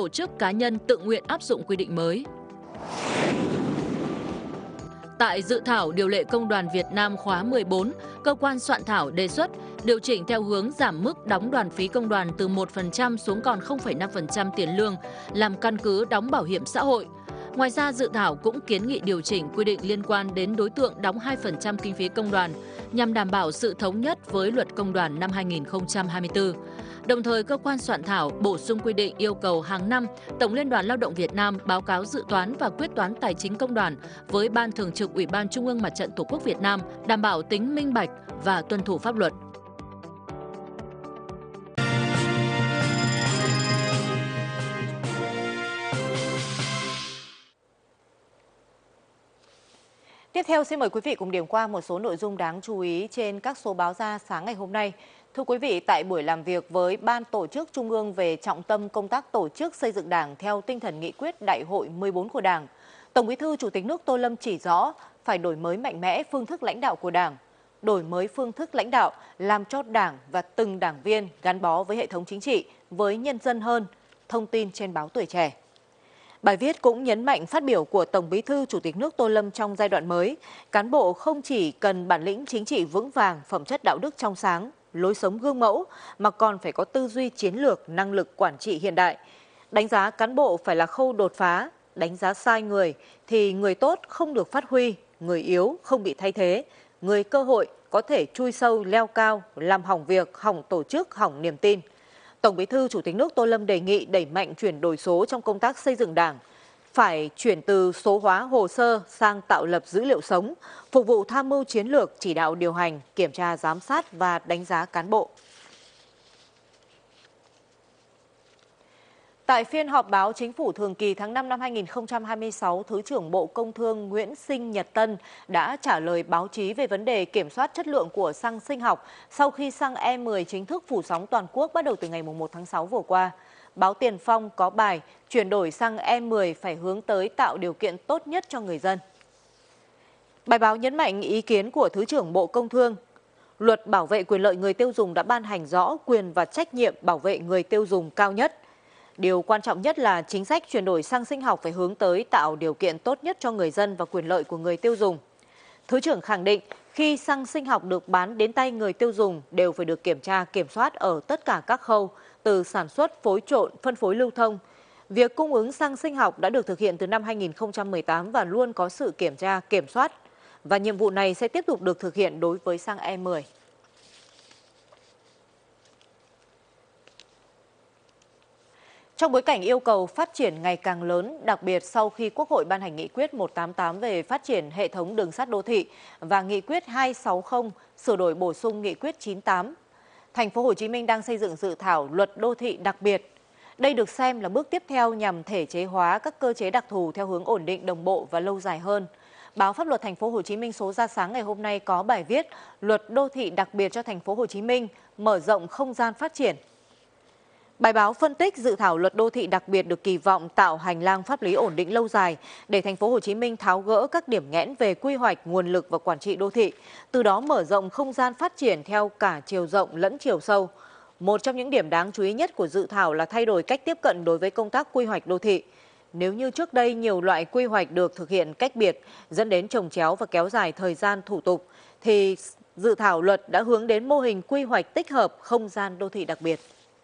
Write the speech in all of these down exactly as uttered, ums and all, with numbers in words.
tổ chức cá nhân tự nguyện áp dụng quy định mới. Tại dự thảo điều lệ Công đoàn Việt Nam khóa mười bốn, cơ quan soạn thảo đề xuất điều chỉnh theo hướng giảm mức đóng đoàn phí công đoàn từ một phần trăm xuống còn không phẩy năm phần trăm tiền lương, làm căn cứ đóng bảo hiểm xã hội. Ngoài ra, dự thảo cũng kiến nghị điều chỉnh quy định liên quan đến đối tượng đóng hai phần trăm kinh phí công đoàn, nhằm đảm bảo sự thống nhất với Luật Công đoàn năm hai nghìn không trăm hai mươi tư. Đồng thời, cơ quan soạn thảo bổ sung quy định yêu cầu hàng năm, Tổng Liên đoàn Lao động Việt Nam báo cáo dự toán và quyết toán tài chính công đoàn với Ban Thường trực Ủy ban Trung ương Mặt trận Tổ quốc Việt Nam, đảm bảo tính minh bạch và tuân thủ pháp luật. Tiếp theo, xin mời quý vị cùng điểm qua một số nội dung đáng chú ý trên các số báo ra sáng ngày hôm nay. Thưa quý vị, tại buổi làm việc với Ban Tổ chức Trung ương về trọng tâm công tác tổ chức xây dựng Đảng theo tinh thần nghị quyết Đại hội mười bốn của Đảng, Tổng Bí thư Chủ tịch nước Tô Lâm chỉ rõ phải đổi mới mạnh mẽ phương thức lãnh đạo của Đảng, đổi mới phương thức lãnh đạo làm cho Đảng và từng đảng viên gắn bó với hệ thống chính trị, với nhân dân hơn. Thông tin trên báo Tuổi Trẻ. Bài viết cũng nhấn mạnh phát biểu của Tổng Bí thư Chủ tịch nước Tô Lâm trong giai đoạn mới, cán bộ không chỉ cần bản lĩnh chính trị vững vàng, phẩm chất đạo đức trong sáng, lối sống gương mẫu, mà còn phải có tư duy chiến lược, năng lực quản trị hiện đại. Đánh giá cán bộ phải là khâu đột phá, đánh giá sai người thì người tốt không được phát huy, người yếu không bị thay thế, người cơ hội có thể chui sâu leo cao, làm hỏng việc, hỏng tổ chức, hỏng niềm tin. Tổng Bí thư Chủ tịch nước Tô Lâm đề nghị đẩy mạnh chuyển đổi số trong công tác xây dựng Đảng, phải chuyển từ số hóa hồ sơ sang tạo lập dữ liệu sống, phục vụ tham mưu chiến lược, chỉ đạo điều hành, kiểm tra giám sát và đánh giá cán bộ. Tại phiên họp báo Chính phủ thường kỳ tháng năm năm hai nghìn không trăm hai mươi sáu, Thứ trưởng Bộ Công Thương Nguyễn Sinh Nhật Tân đã trả lời báo chí về vấn đề kiểm soát chất lượng của xăng sinh học sau khi xăng E mười chính thức phủ sóng toàn quốc bắt đầu từ ngày một tháng sáu vừa qua. Báo Tiền Phong có bài chuyển đổi xăng E mười phải hướng tới tạo điều kiện tốt nhất cho người dân. Bài báo nhấn mạnh ý kiến của Thứ trưởng Bộ Công Thương. Luật bảo vệ quyền lợi người tiêu dùng đã ban hành rõ quyền và trách nhiệm bảo vệ người tiêu dùng cao nhất. Điều quan trọng nhất là chính sách chuyển đổi xăng sinh học phải hướng tới tạo điều kiện tốt nhất cho người dân và quyền lợi của người tiêu dùng. Thứ trưởng khẳng định khi xăng sinh học được bán đến tay người tiêu dùng đều phải được kiểm tra, kiểm soát ở tất cả các khâu, từ sản xuất, phối trộn, phân phối lưu thông. Việc cung ứng xăng sinh học đã được thực hiện từ năm hai nghìn không trăm mười tám và luôn có sự kiểm tra, kiểm soát. Và nhiệm vụ này sẽ tiếp tục được thực hiện đối với xăng E mười. Trong bối cảnh yêu cầu phát triển ngày càng lớn, đặc biệt sau khi Quốc hội ban hành nghị quyết một trăm tám mươi tám về phát triển hệ thống đường sắt đô thị và nghị quyết hai trăm sáu mươi sửa đổi bổ sung nghị quyết chín mươi tám, Thành phố Hồ Chí Minh đang xây dựng dự thảo luật đô thị đặc biệt. Đây được xem là bước tiếp theo nhằm thể chế hóa các cơ chế đặc thù theo hướng ổn định, đồng bộ và lâu dài hơn. Báo Pháp luật Thành phố Hồ Chí Minh số ra sáng ngày hôm nay có bài viết Luật đô thị đặc biệt cho Thành phố Hồ Chí Minh, mở rộng không gian phát triển. Bài báo phân tích dự thảo luật đô thị đặc biệt được kỳ vọng tạo hành lang pháp lý ổn định lâu dài để Thành phố Hồ Chí Minh tháo gỡ các điểm nghẽn về quy hoạch, nguồn lực và quản trị đô thị, từ đó mở rộng không gian phát triển theo cả chiều rộng lẫn chiều sâu. Một trong những điểm đáng chú ý nhất của dự thảo là thay đổi cách tiếp cận đối với công tác quy hoạch đô thị. Nếu như trước đây nhiều loại quy hoạch được thực hiện cách biệt, dẫn đến chồng chéo và kéo dài thời gian thủ tục, thì dự thảo luật đã hướng đến mô hình quy hoạch tích hợp không gian đô thị đặc biệt.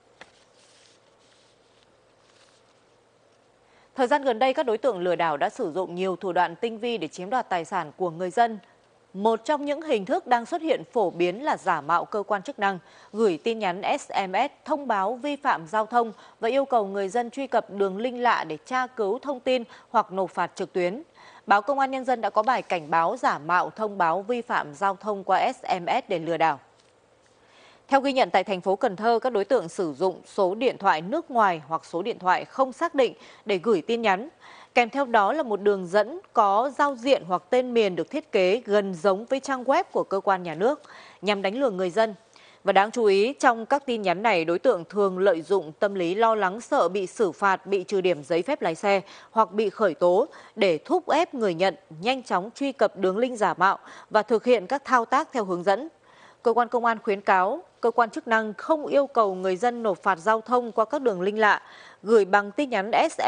Thời gian gần đây, các đối tượng lừa đảo đã sử dụng nhiều thủ đoạn tinh vi để chiếm đoạt tài sản của người dân. Một trong những hình thức đang xuất hiện phổ biến là giả mạo cơ quan chức năng, gửi tin nhắn ét em ét thông báo vi phạm giao thông và yêu cầu người dân truy cập đường link lạ để tra cứu thông tin hoặc nộp phạt trực tuyến. Báo Công an Nhân dân đã có bài cảnh báo giả mạo thông báo vi phạm giao thông qua ét em ét để lừa đảo. Theo ghi nhận tại thành phố Cần Thơ, các đối tượng sử dụng số điện thoại nước ngoài hoặc số điện thoại không xác định để gửi tin nhắn. Kèm theo đó là một đường dẫn có giao diện hoặc tên miền được thiết kế gần giống với trang web của cơ quan nhà nước nhằm đánh lừa người dân. Và đáng chú ý, trong các tin nhắn này, đối tượng thường lợi dụng tâm lý lo lắng sợ bị xử phạt, bị trừ điểm giấy phép lái xe hoặc bị khởi tố để thúc ép người nhận nhanh chóng truy cập đường link giả mạo và thực hiện các thao tác theo hướng dẫn. Cơ quan công an khuyến cáo cơ quan chức năng không yêu cầu người dân nộp phạt giao thông qua các đường link lạ, gửi bằng tin nhắn ét